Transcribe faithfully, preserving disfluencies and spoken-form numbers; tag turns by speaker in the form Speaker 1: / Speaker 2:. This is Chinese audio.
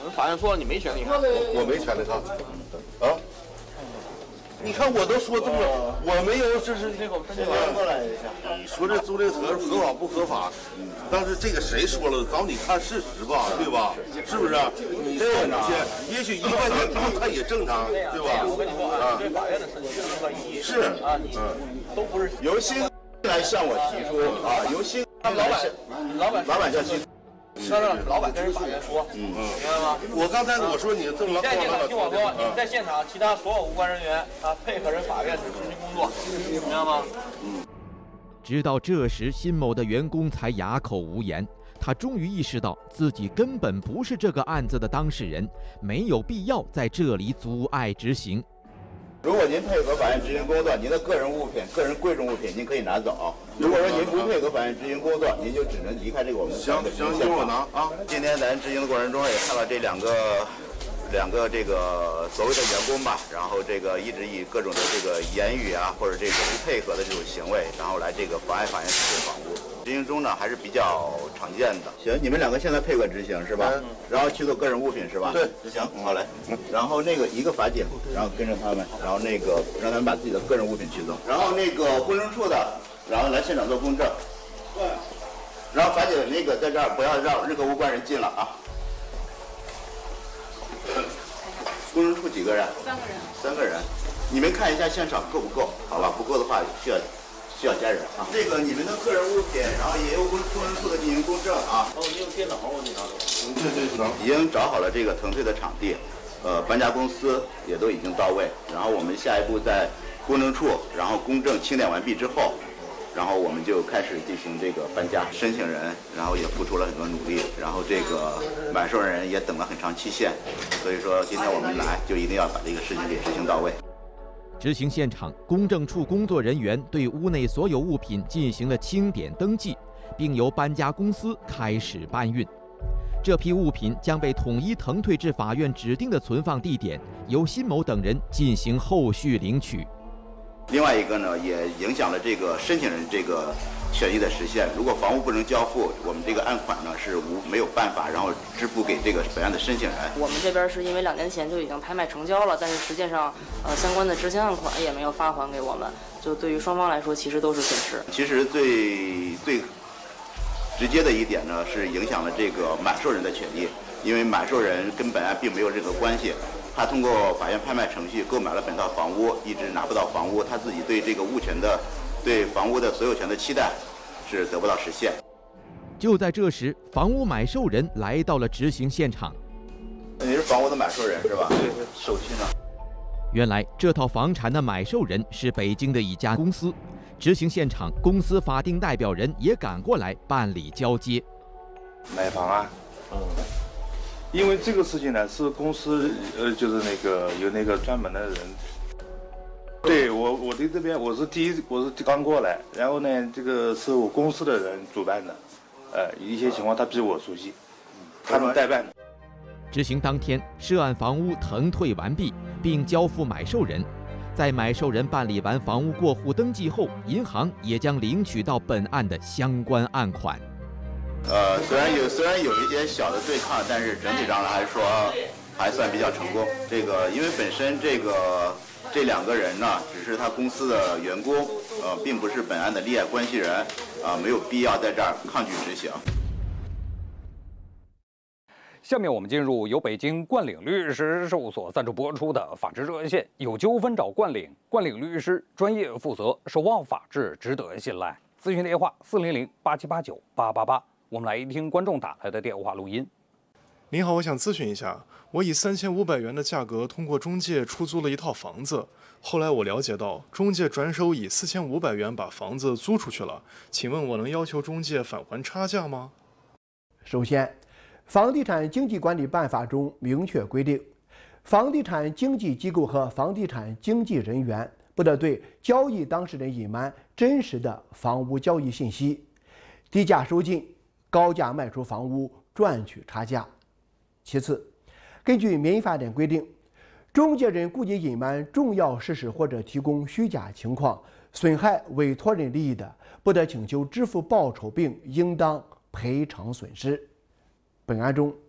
Speaker 1: 法院说了你没权利看，
Speaker 2: 我我没权利看，啊。你看我都说这么，我没有，这是
Speaker 1: 这个这个
Speaker 2: 过来一下。你说这租赁合合法不合法？但是这个谁说了？找你看事实吧，对吧？是不是？你这五千，也许一块钱租他也正常，对吧？
Speaker 1: 我跟你说啊，对法院的事情有任何异议
Speaker 2: 是
Speaker 1: 啊，你都不是
Speaker 3: 由新来向我提出啊，由新
Speaker 1: 老板，老板
Speaker 3: 老板叫新。
Speaker 1: 让让老板跟人法院说，嗯嗯，明白吗？
Speaker 2: 我刚才我说你这么，
Speaker 1: 你在现场听我说，你在现场，其他所有无关人员啊，配合人法院执行工作，明白吗？
Speaker 4: 嗯。直到这时，辛某的员工才哑口无言。他终于意识到自己根本不是这个案子的当事人，没有必要在这里阻碍执行。
Speaker 3: 如果您配合法院执行工作，您的个人物品、个人贵重物品您可以拿走。如果说您不配合法院执行工作，您就只能离开这个我们的
Speaker 2: 行行，行，我拿啊。
Speaker 3: 今天咱执行的过程中也看到这两个两个这个所谓的员工吧，然后这个一直以各种的这个言语啊，或者这个不配合的这种行为，然后来这个妨碍法院执行房屋。执行中呢还是比较常见的。行，你们两个现在配合执行是吧？嗯、然后取走个人物品是吧？
Speaker 2: 对，
Speaker 3: 行，好嘞。嗯、然后那个一个法警，然后跟着他们，然后那个让他们把自己的个人物品取走。然后那个公证处的，然后来现场做公证。对。然后法警那个在这儿不要让任何无关人进了啊。公证处几个人？
Speaker 5: 三个人。
Speaker 3: 三个人，你们看一下现场够不够？好吧，不够的话需要。需要加人啊！这个你们的个人物品，然后也有公公证处的进行公证啊。
Speaker 1: 哦，你有电脑，我给你拿走。
Speaker 2: 嗯，对对能。
Speaker 3: 已经找好了这个腾退的场地，呃，搬家公司也都已经到位。然后我们下一步在公证处，然后公证清点完毕之后，然后我们就开始进行这个搬家。申请人然后也付出了很多努力，然后这个买受人也等了很长期限，所以说今天我们来就一定要把这个事情给执行到位。
Speaker 4: 执行现场，公证处工作人员对屋内所有物品进行了清点登记，并由搬家公司开始搬运。这批物品将被统一腾退至法院指定的存放地点，由辛某等人进行后续领取。
Speaker 3: 另外一个呢，也影响了这个申请人这个权益的实现。如果房屋不能交付，我们这个案款呢是无没有办法，然后支付给这个本案的申请人。
Speaker 5: 我们这边是因为两年前就已经拍卖成交了，但是实际上，呃，相关的执行案款也没有发还给我们。就对于双方来说，其实都是损失。
Speaker 3: 其实最最直接的一点呢，是影响了这个买受人的权益，因为买受人跟本案并没有任何关系。他通过法院拍卖程序购买了本套房屋，一直拿不到房屋，他自己对这个物权的、对房屋的所有权的期待是得不到实现。
Speaker 4: 就在这时，房屋买受人来到了执行现场。
Speaker 3: 你是房屋的买受人是吧？
Speaker 2: 对对，手续呢？
Speaker 4: 原来这套房产的买受人是北京的一家公司。执行现场，公司法定代表人也赶过来办理交接。
Speaker 6: 买房啊，嗯。因为这个事情呢，是公司呃，就是那个有那个专门的人。对我，我对这边我是第一，我是刚过来，然后呢，这个是我公司的人主办的，呃，一些情况他比我熟悉，他们代办的。
Speaker 4: 执行当天，涉案房屋腾退完毕，并交付买受人。在买受人办理完房屋过户登记后，银行也将领取到本案的相关案款。
Speaker 3: 呃，虽然有虽然有一些小的对抗，但是整体上来说还算比较成功。这个因为本身这个这两个人呢，只是他公司的员工，呃，并不是本案的利害关系人，啊、呃，没有必要在这儿抗拒执行。
Speaker 7: 下面我们进入由北京冠岭律师事务所赞助播出的法治热线，有纠纷找冠岭，冠岭律师专业负责，守望法治，值得信赖。咨询电话四零零八七八九八八八。我们来一听观众打来的电话录音。
Speaker 8: 您好，我想咨询一下，我以三千五百元的价格通过中介出租了一套房子，后来我了解到中介转手以四千五百元把房子租出去了，请问我能要求中介返还差价吗？
Speaker 9: 首先，房地产经纪管理办法中明确规定，房地产经纪机构和房地产经纪人员不得对交易当事人隐瞒真实的房屋交易信息，低价收进，高价卖出房屋赚取差价。其次，根据民法典规定，中介人故意隐瞒重要事实或者提供虚假情况，损害委托人利益的，不得请求支付报酬并应当赔偿损失。本案中，